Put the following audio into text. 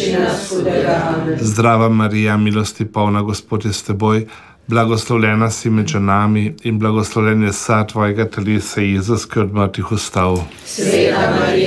Reši nas hudega. Amen. Zdrava Marija, milosti polna, Gospod je s teboj, blagoslovljena si med ženami in blagoslovljen je sad tvojega telesa, Jezus, ki je od mrtvih vstal. Sveta Marija,